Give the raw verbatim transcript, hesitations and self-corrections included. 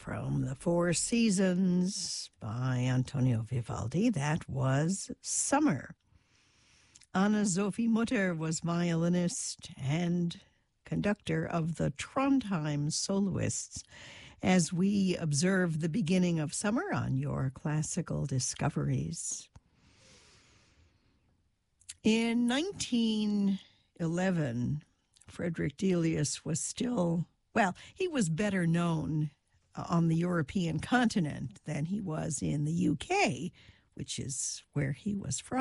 From the Four Seasons by Antonio Vivaldi, that was Summer. Anna Sophie Mutter was violinist and conductor of the Trondheim Soloists as we observe the beginning of summer on your classical discoveries. In nineteen eleven, Frederick Delius was still, well, he was better known on the European continent than he was in the U K, which is where he was from.